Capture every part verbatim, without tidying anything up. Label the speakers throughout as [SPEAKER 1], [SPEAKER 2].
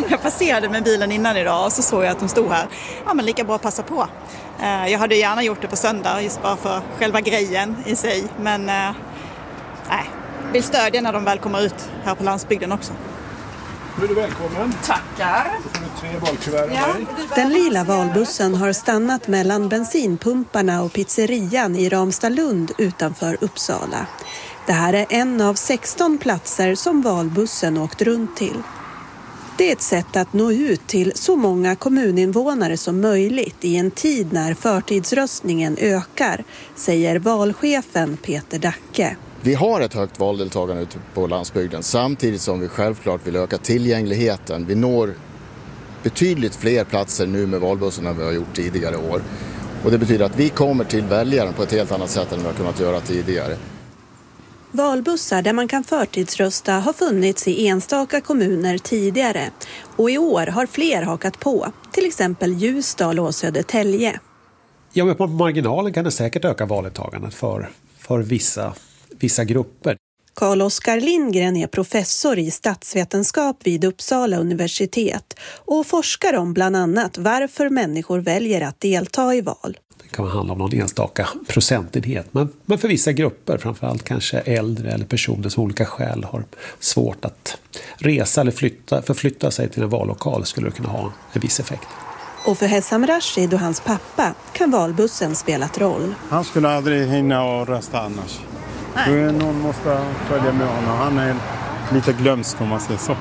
[SPEAKER 1] Jag passerade med bilen innan idag och så såg jag att de stod här. Ja, men lika bra att passa på. Jag hade gärna gjort det på söndag just bara för själva grejen i sig. Men nej, vill stödja när de väl kommer ut här på landsbygden också.
[SPEAKER 2] Nu är du välkommen.
[SPEAKER 1] Tackar.
[SPEAKER 2] Så får du tre valkuvert med dig.
[SPEAKER 3] Den lilla valbussen har stannat mellan bensinpumparna och pizzerian i Ramstadlund utanför Uppsala. Det här är en av sexton platser som valbussen åkt runt till. Det är ett sätt att nå ut till så många kommuninvånare som möjligt i en tid när förtidsröstningen ökar, säger valchefen Peter Dacke.
[SPEAKER 4] Vi har ett högt valdeltagande ute på landsbygden samtidigt som vi självklart vill öka tillgängligheten. Vi når betydligt fler platser nu med valbussen än vi har gjort tidigare år. Och det betyder att vi kommer till väljaren på ett helt annat sätt än vi har kunnat göra tidigare.
[SPEAKER 3] Valbussar där man kan förtidsrösta har funnits i enstaka kommuner tidigare och i år har fler hakat på, till exempel Ljusdal och Södertälje.
[SPEAKER 5] Ja, men på marginalen kan det säkert öka valdeltagandet för, för vissa, vissa grupper.
[SPEAKER 3] Carl-Oskar Lindgren är professor i statsvetenskap vid Uppsala universitet och forskar om bland annat varför människor väljer att delta i val.
[SPEAKER 5] Det kan handla om någon enstaka procentenhet, men, men för vissa grupper, framförallt kanske äldre eller personer som olika skäl har svårt att resa eller flytta, förflytta sig till en vallokal, skulle det kunna ha en viss effekt.
[SPEAKER 3] Och för Hessam Rashid och hans pappa kan valbussen spela roll.
[SPEAKER 6] Han skulle aldrig hinna och rösta annars. Nej. Någon måste följa med honom. Han är lite glömsk om man säger så.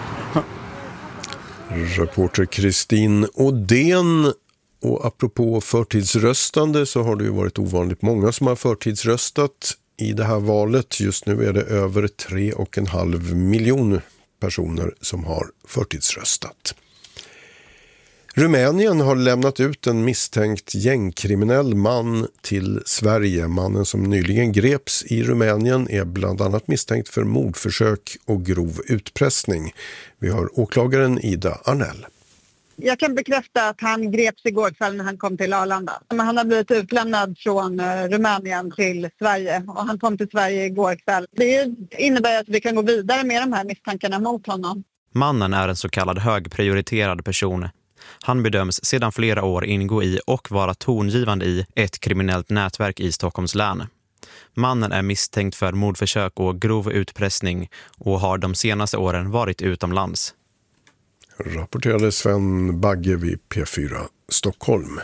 [SPEAKER 2] Reporter Kristin Odén. Och apropå förtidsröstande så har det ju varit ovanligt många som har förtidsröstat i det här valet. Just nu är det över tre och en halv miljon personer som har förtidsröstat. Rumänien har lämnat ut en misstänkt gängkriminell man till Sverige. Mannen som nyligen greps i Rumänien är bland annat misstänkt för mordförsök och grov utpressning. Vi har åklagaren Ida Arnell.
[SPEAKER 7] Jag kan bekräfta att han greps igår kväll när han kom till Arlanda. Men han har blivit utlämnad från Rumänien till Sverige och han kom till Sverige igår kväll. Det innebär att vi kan gå vidare med de här misstankarna mot honom.
[SPEAKER 8] Mannen är en så kallad högprioriterad person. Han bedöms sedan flera år ingå i och vara tongivande i ett kriminellt nätverk i Stockholms län. Mannen är misstänkt för mordförsök och grov utpressning och har de senaste åren varit utomlands.
[SPEAKER 2] Rapporterade Sven Bagge vid P fyra Stockholm.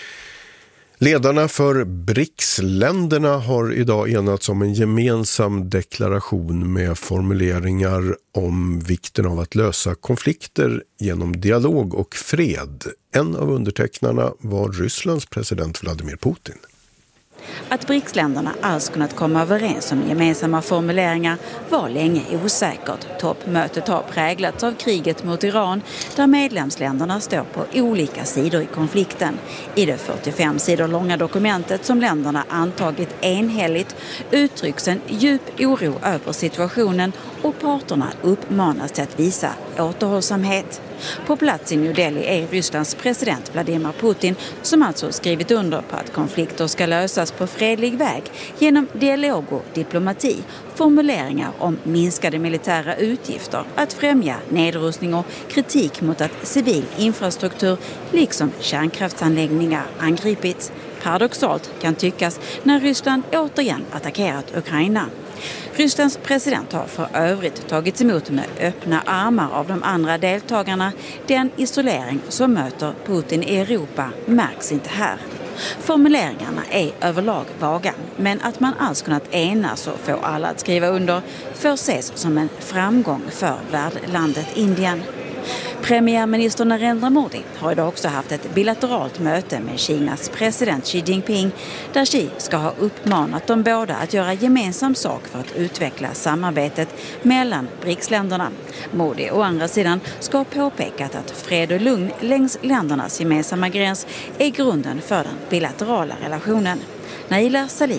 [SPEAKER 2] Ledarna för B R I C S-länderna har idag enats om en gemensam deklaration med formuleringar om vikten av att lösa konflikter genom dialog och fred. En av undertecknarna var Rysslands president Vladimir Putin.
[SPEAKER 9] Att B R I C S-länderna alls kunnat komma överens om gemensamma formuleringar var länge osäkert. Toppmötet har präglats av kriget mot Iran där medlemsländerna står på olika sidor i konflikten. I det fyrtiofem sidor långa dokumentet som länderna antagit enhälligt uttrycks en djup oro över situationen och parterna uppmanas till att visa återhållsamhet. På plats i New Delhi är Rysslands president Vladimir Putin som alltså skrivit under på att konflikter ska lösas på fredlig väg genom dialog och diplomati, formuleringar om minskade militära utgifter, att främja nedrustning och kritik mot att civil infrastruktur liksom kärnkraftsanläggningar angripits. Paradoxalt kan tyckas när Ryssland återigen attackerat Ukraina. Rysslands president har för övrigt tagits emot med öppna armar av de andra deltagarna. Den isolering som möter Putin i Europa märks inte här. Formuleringarna är överlag vaga, men att man alls kunnat enas och få alla att skriva under får ses som en framgång för värdlandet Indien. Premiärminister Narendra Modi har idag också haft ett bilateralt möte med Kinas president Xi Jinping där Xi ska ha uppmanat de båda att göra gemensam sak för att utveckla samarbetet mellan B R I C S-länderna. Modi å andra sidan ska ha påpekat att fred och lugn längs ländernas gemensamma gräns är grunden för den bilaterala relationen. Naila Salim.